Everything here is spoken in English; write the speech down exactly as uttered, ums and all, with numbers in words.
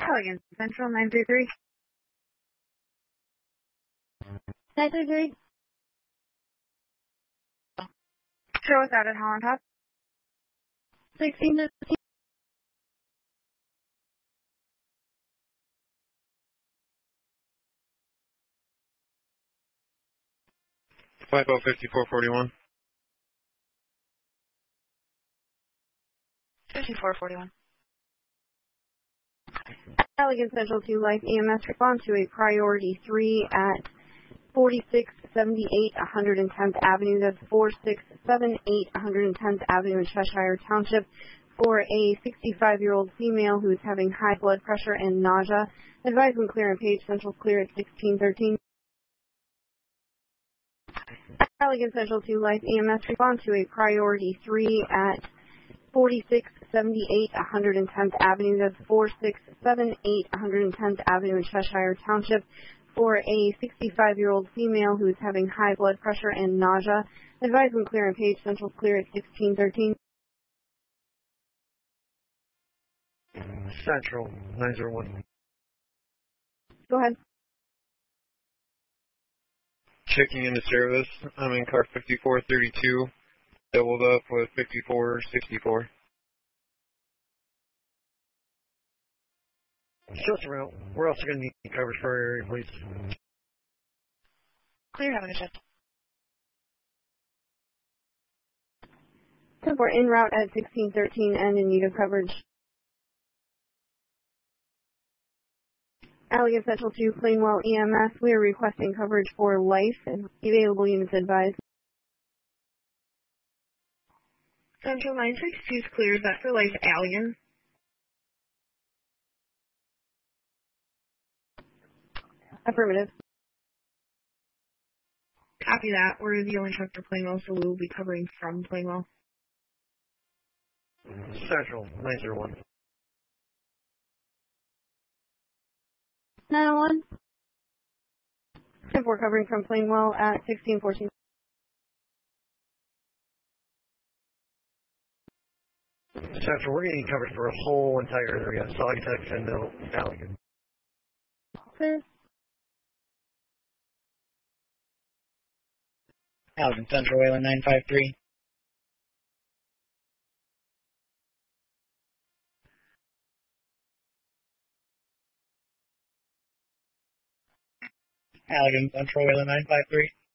Allegan Central nine three three. nine three three. Show us out at Holland Top. sixteen fifteen. five oh fifty-four forty-one. fifty-four forty-one. Allegan Central two Life E M S respond to a priority three at forty-six seventy-eight one hundred tenth Avenue. That's four six seven eight one hundred tenth Avenue in Cheshire Township for a sixty-five-year-old female who is having high blood pressure and nausea. Advise when clear and page Central clear at sixteen thirteen. Allegan Central two Life E M S respond to a priority three at forty-six seventy-eight one hundred tenth Avenue. That's four six seven eight one hundred tenth Avenue in Cheshire Township for a sixty-five-year-old female who is having high blood pressure and nausea. Advise when clear and page Central clear at sixteen thirteen. Central nine zero one. Go ahead. Checking into service. I'm in car fifty-four thirty-two, doubled up with fifty-four sixty-four. Show us around. We're also going to need coverage for our area, please. Clear, having a shift. We're en route at sixteen thirteen and in need of coverage. Allegan Central two Plainwell E M S, we are requesting coverage for life and available units advised. Central nine six two is clear. Is that for life Allegan? Affirmative. Copy that. We're the only truck for Plainwell, so we will be covering from Plainwell. Central nine zero one. nine oh one. We're covering from Plainwell at sixteen fourteen. Central, we're getting coverage for a whole entire area. Saugatuck and Middle Allegan. Clear. Allegan Central, Wayland nine five three. Allegan Central, Wayland nine five three.